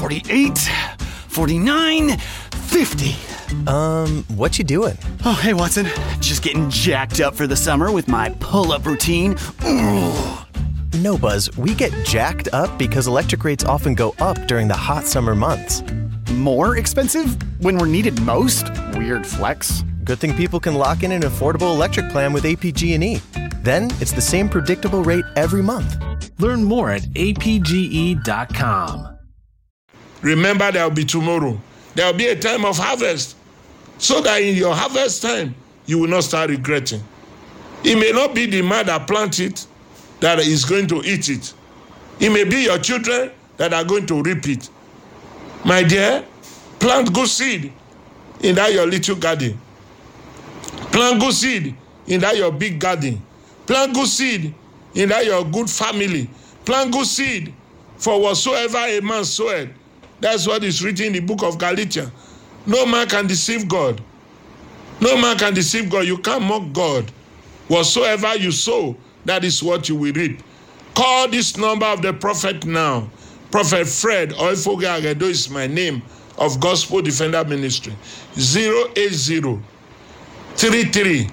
48, 49, 50. What you doing? Oh, hey, Watson. Just getting jacked up for the summer with my pull-up routine. Ooh. No, Buzz, we get jacked up because electric rates often go up during the hot summer months. More expensive when we're needed most? Weird flex. Good thing people can lock in an affordable electric plan with APG&E. Then it's the same predictable rate every month. Learn more at apge.com. Remember, there will be tomorrow. There will be a time of harvest. So that in your harvest time, you will not start regretting. It may not be the man that plant it that is going to eat it. It may be your children that are going to reap it. My dear, plant good seed in that your little garden. Plant good seed in that your big garden. Plant good seed in that your good family. Plant good seed for whatsoever a man soweth. That's what is written in the book of Galatians. No man can deceive God. No man can deceive God. You can't mock God. Whatsoever you sow, that is what you will reap. Call this number of the prophet now. Prophet Fred Oifoge Agedo is my name of Gospel Defender Ministry. 080 33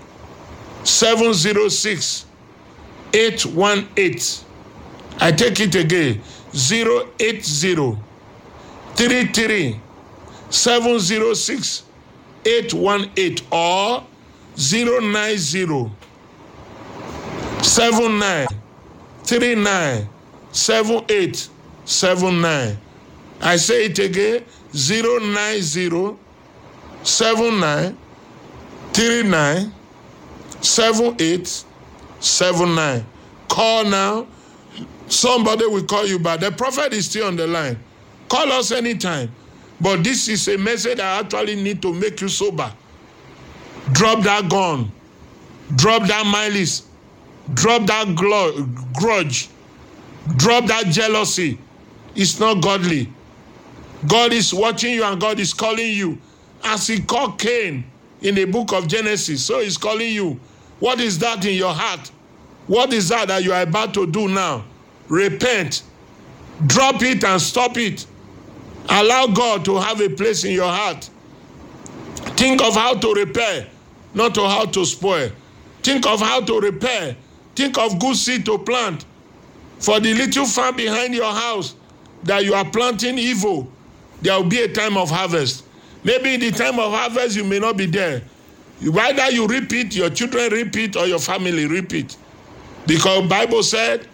706 818. I take it again. 080 33 706 818 or 090 79 39 7879. I say it again. 090 79 39 7879. Call now. Somebody will call you back. The prophet is still on the line. Call us anytime. But this is a message I actually need to make you sober. Drop that gun. Drop that malice. Drop that grudge. Drop that jealousy. It's not godly. God is watching you and God is calling you. As he called Cain in the book of Genesis, so he's calling you. What is that in your heart? What is that you are about to do now? Repent. Drop it and stop it. Allow God to have a place in your heart. Think of how to repair, not to how to spoil. Think of how to repair. Think of good seed to plant. For the little farm behind your house that you are planting evil, there will be a time of harvest. Maybe in the time of harvest, you may not be there. Either you reap it, your children reap it, or your family reap it. Because the Bible said,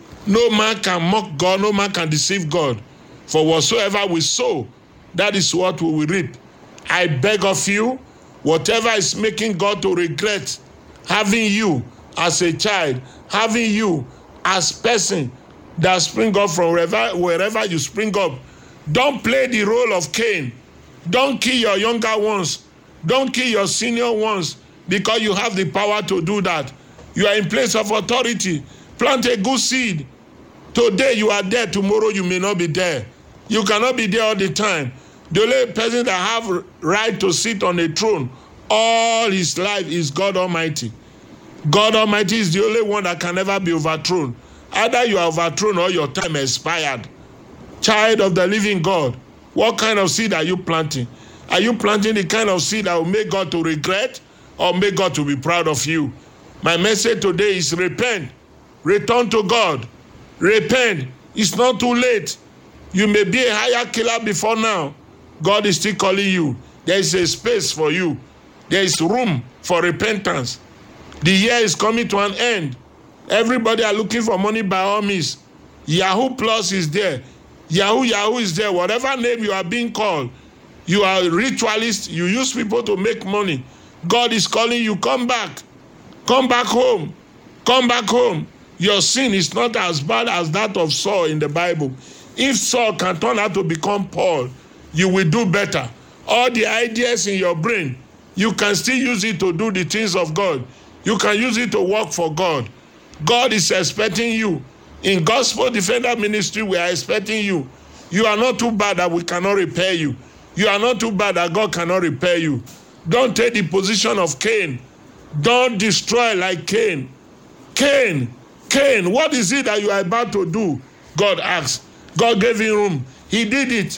no man can mock God, no man can deceive God. For whatsoever we sow, that is what we will reap. I beg of you, whatever is making God to regret having you as a child, having you as person that spring up from wherever you spring up, don't play the role of Cain. Don't kill your younger ones. Don't kill your senior ones because you have the power to do that. You are in place of authority. Plant a good seed. Today you are there, tomorrow you may not be there. You cannot be there all the time. The only person that have right to sit on a throne all his life is God Almighty. God Almighty is the only one that can never be overthrown. Either you are overthrown or your time expired. Child of the living God, what kind of seed are you planting? Are you planting the kind of seed that will make God to regret or make God to be proud of you? My message today is repent. Return to God. Repent. It's not too late. You may be a higher killer before now. God is still calling you. There is a space for you. There is room for repentance. The year is coming to an end. Everybody are looking for money by all means. Yahoo Plus is there. Yahoo is there. Whatever name you are being called, you are a ritualist. You use people to make money. God is calling you. Come back. Come back home. Come back home. Your sin is not as bad as that of Saul in the Bible. If Saul can turn out to become Paul, you will do better. All the ideas in your brain, you can still use it to do the things of God. You can use it to work for God. God is expecting you. In Gospel Defender Ministry, we are expecting you. You are not too bad that we cannot repair you. You are not too bad that God cannot repair you. Don't take the position of Cain. Don't destroy like Cain. Cain, what is it that you are about to do? God asked. God gave him room. He did it.